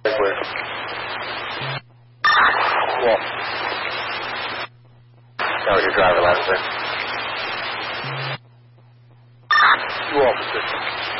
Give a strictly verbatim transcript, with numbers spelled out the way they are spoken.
Clear. Cool. Now with your driver license, sir. You officer.